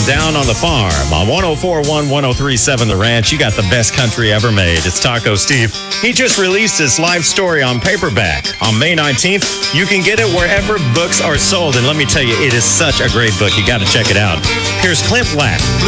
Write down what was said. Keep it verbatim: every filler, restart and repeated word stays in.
Down on the Farm on one oh four point one, one oh three point seven The Ranch. You got the best country ever made. It's Taco Steve. He just released his life story on paperback on May nineteenth. You can get it wherever books are sold. And let me tell you, it is such a great book. You got to check it out. Here's Clint Black.